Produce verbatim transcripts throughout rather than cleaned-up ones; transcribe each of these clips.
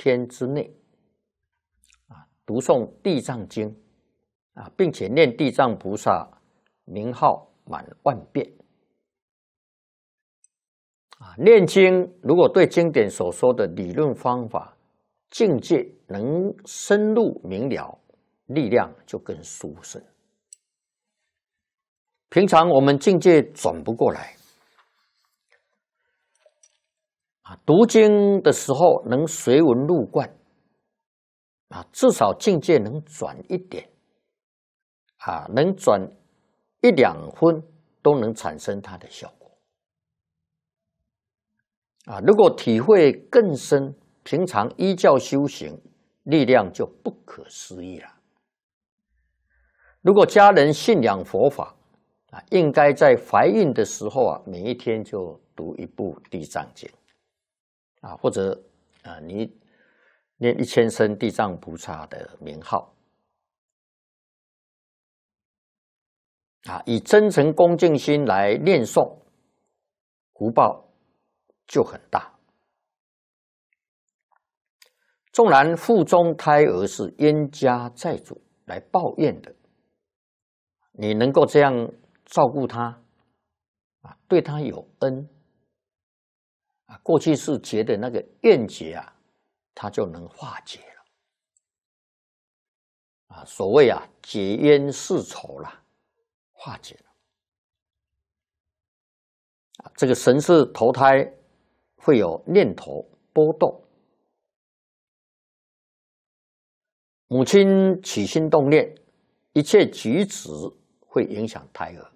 天之内啊，读诵《地藏经》啊，并且念地藏菩萨名号满万遍啊。念经如果对经典所说的理论方法、境界能深入明了，力量就更殊胜。平常我们境界转不过来啊，读经的时候能随文入观啊，至少境界能转一点啊，能转一两分都能产生它的效果啊。如果体会更深，平常依教修行，力量就不可思议了。如果家人信仰佛法啊，应该在怀孕的时候啊，每一天就读一部《地藏经》啊，或者啊，你念一千声地藏菩萨的名号啊，以真诚恭敬心来念诵，福报就很大。纵然腹中胎儿是冤家债主来报怨的，你能够这样照顾他啊，对他有恩啊，过去是结的那个怨结啊，他就能化解了啊。所谓啊，解冤释仇啦，化解了啊。这个神识投胎会有念头波动，母亲起心动念，一切举止会影响胎儿。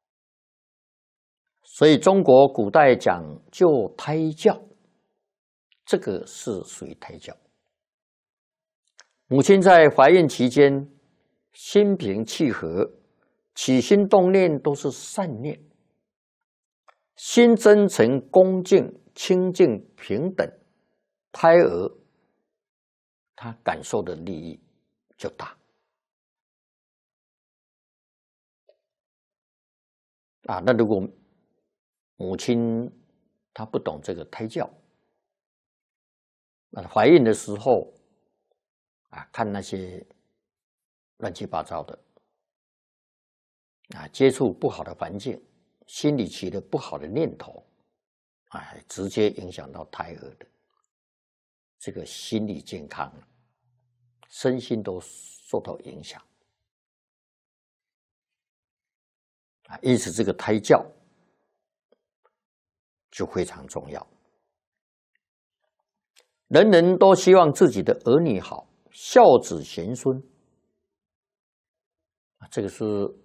所以中国古代讲究胎教，这个是属于胎教。母亲在怀孕期间心平气和，起心动念都是善念，心真诚恭敬清净平等，胎儿他感受的利益就大啊。那如果母亲她不懂这个胎教，那怀孕的时候啊，看那些乱七八糟的啊，接触不好的环境，心里起了不好的念头，哎，直接影响到胎儿的这个心理健康，身心都受到影响啊。因此，这个胎教就非常重要。人人都希望自己的儿女好，孝子贤孙，这个是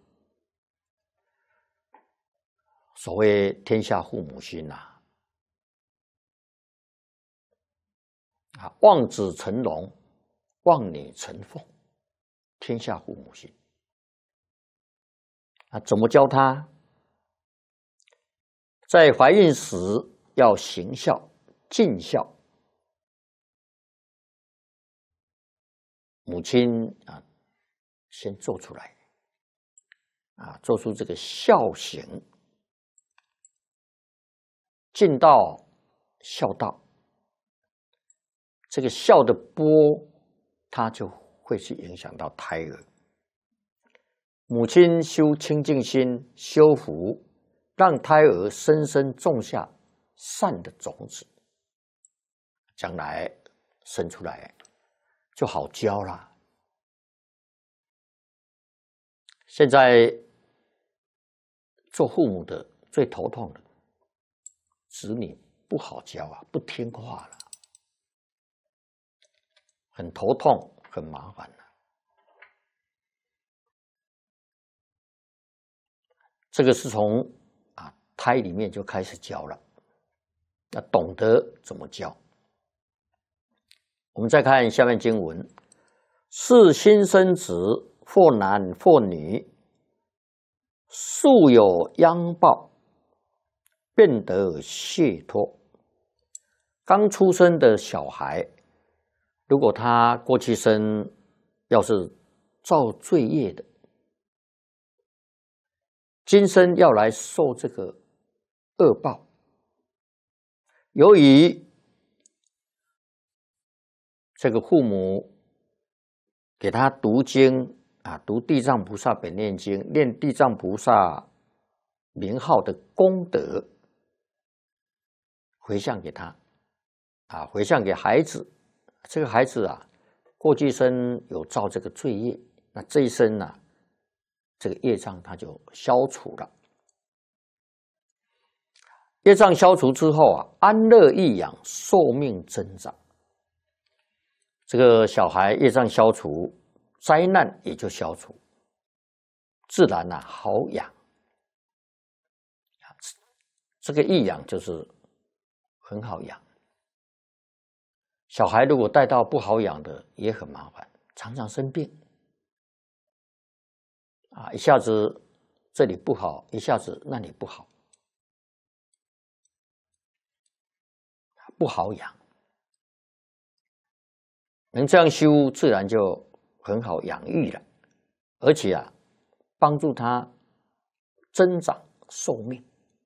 所谓天下父母心呐、啊。啊，望子成龙，望女成凤，天下父母心。啊，怎么教他？在怀孕时要行孝、尽孝。母亲啊，先做出来，啊，做出这个孝行，尽到孝道。这个孝的波，它就会去影响到胎儿。母亲修清净心，修福，让胎儿深深种下善的种子，将来生出来就好教啦。现在做父母的最头痛的，子女不好教啊，不听话了，很头痛，很麻烦了。这个是从啊胎里面就开始教了，要懂得怎么教。我们再看下面经文：是新生子，或男或女，素有殃报，便得解脱。刚出生的小孩，如果他过去生要是造罪业的，今生要来受这个恶报。由于这个父母给他读经啊，读地藏菩萨本愿经，念地藏菩萨名号的功德，回向给他啊，回向给孩子。这个孩子啊，过去生有造这个罪业，那这一生呢、啊，这个业障他就消除了。业障消除之后啊，安乐益养，寿命增长。这个小孩业障消除，灾难也就消除，自然呐、啊、好养。这个益养就是很好养。小孩如果带到不好养的，也很麻烦，常常生病啊，一下子这里不好，一下子那里不好，不好养。能这样修，自然就很好养育了，而且啊，帮助他增长寿命。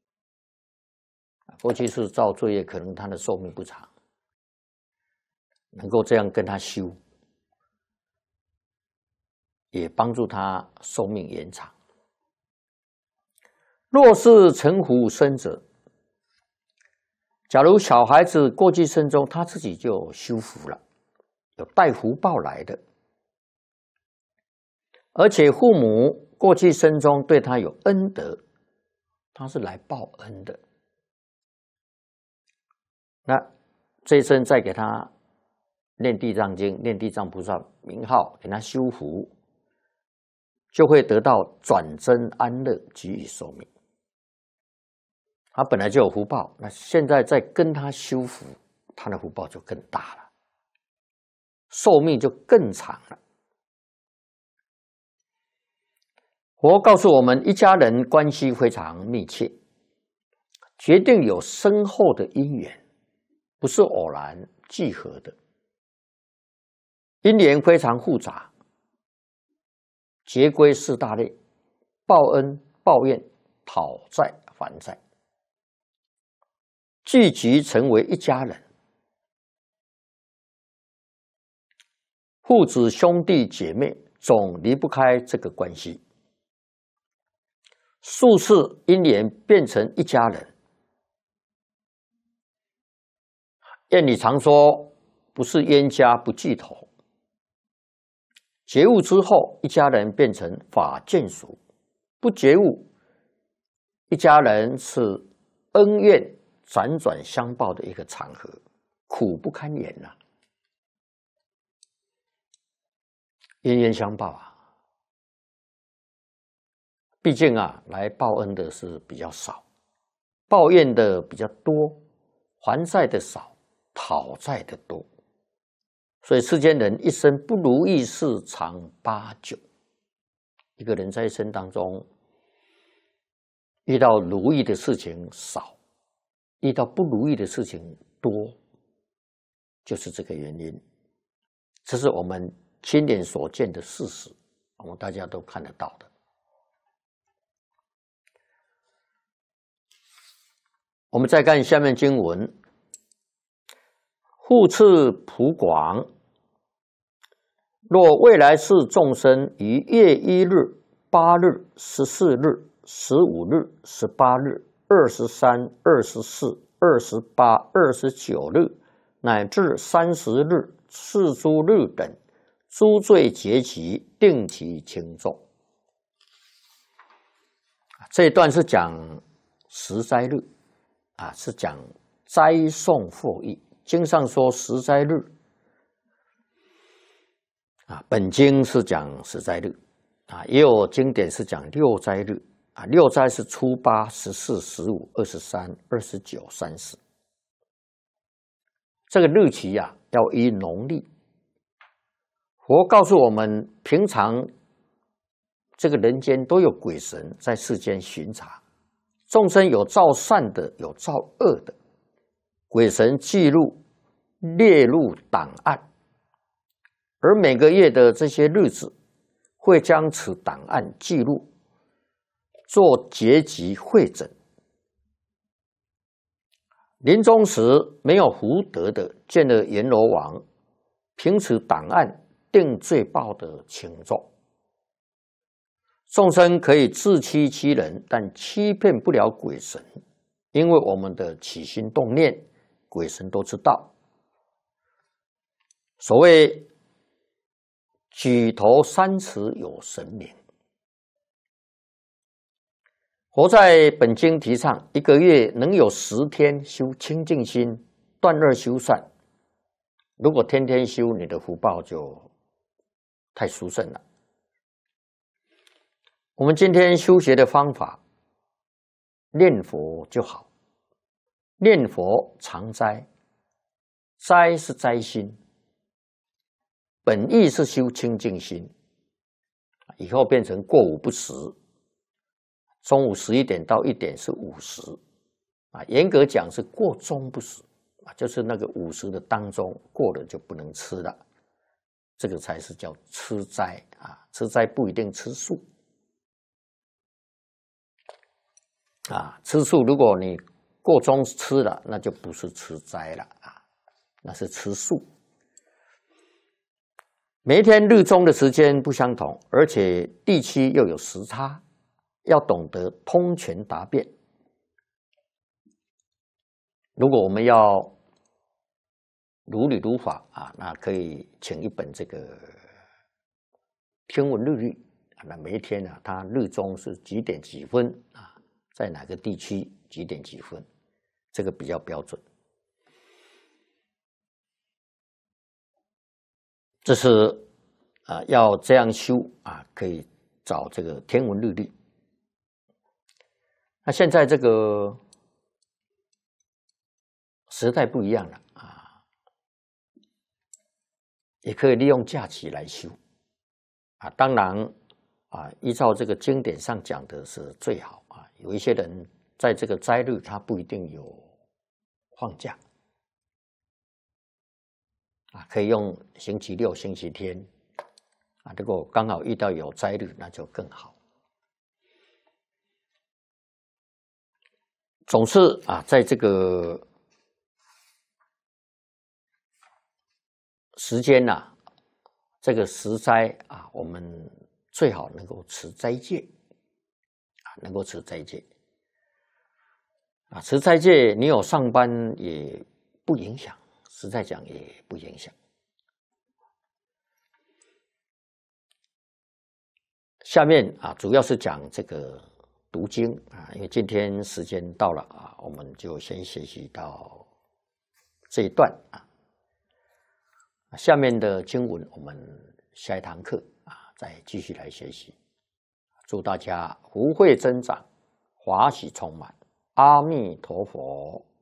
过去是造罪业，可能他的寿命不长，能够这样跟他修，也帮助他寿命延长。若是成福生者，假如小孩子过去生中他自己就修福了，有带福报来的，而且父母过去生中对他有恩德，他是来报恩的。那这一生再给他念地藏经，念地藏菩萨名号，给他修福，就会得到转增安乐，给予寿命。他本来就有福报，那现在再跟他修福，他的福报就更大了，寿命就更长了。佛告诉我们，一家人关系非常密切，决定有深厚的因缘，不是偶然聚合的，因缘非常复杂，结归四大类：报恩、报怨、讨债、还债，聚集成为一家人。父子、兄弟姐妹总离不开这个关系，数次因缘变成一家人。谚语常说，不是冤家不聚头。觉悟之后，一家人变成法眷属；不觉悟，一家人是恩怨辗转相报的一个场合，苦不堪言呐、啊。冤冤相报啊，毕竟啊，来报恩的是比较少，抱怨的比较多，还债的少，讨债的多。所以世间人一生不如意事常八九。一个人在一生当中遇到如意的事情少，遇到不如意的事情多，就是这个原因。这是我们亲眼所见的事实，我们大家都看得到的。我们再看下面经文：复次普广，若未来世众生于月一日、八日、十四日、十五日、十八日、二十三、二十四、二十八、二十九日，乃至三十日、四诸日等，诸罪结集，定其轻重。这一段是讲十斋日啊，是讲斋颂佛义。经上说十斋日啊，本经是讲十斋日啊，也有经典是讲六斋日啊。六斋是初八、十四、十五、二十三、二十九、三十。这个日期啊，要依农历。佛告诉我们，平常这个人间都有鬼神在世间巡查，众生有造善的，有造恶的，鬼神记录列入档案，而每个月的这些日子会将此档案记录，做结集汇整。临终时没有福德的，见了阎罗王， 凭此档案定罪报的轻重。众生可以自欺欺人，但欺骗不了鬼神，因为我们的起心动念，鬼神都知道。所谓举头三尺有神明。佛在本经提倡，一个月能有十天修清净心，断恶修善。如果天天修，你的福报就太殊胜了。我们今天修学的方法，念佛就好。念佛常斋，斋是斋心，本意是修清净心。以后变成过午不食，中午十一点到一点是午时，啊，严格讲是过中不食，啊，就是那个午时的当中过了就不能吃了，这个才是叫吃斋啊。吃斋不一定吃素，啊，吃素如果你过中吃了，那就不是吃斋了啊，那是吃素。每一天日中的时间不相同，而且地区又有时差，要懂得通权达变。如果我们要如理如法啊，那可以请一本这个天文日历，那每一天呢、啊，它日中是几点几分啊，在哪个地区几点几分，这个比较标准。这是啊，要这样修啊，可以找这个天文日历。那现在这个时代不一样了啊，也可以利用假期来修啊。当然啊，依照这个经典上讲的是最好啊。有一些人在这个斋日，他不一定有放假啊，可以用星期六、星期天啊。如果刚好遇到有斋日，那就更好。总是啊，在这个时间呐、啊，这个时斋啊，我们最好能够持斋戒啊，能够持斋戒啊，持斋戒，你有上班也不影响，实在讲也不影响。下面啊，主要是讲这个读经啊，因为今天时间到了啊，我们就先学习到这一段啊。下面的经文，我们下一堂课啊，再继续来学习。祝大家福慧增长，华喜充满。阿弥陀佛。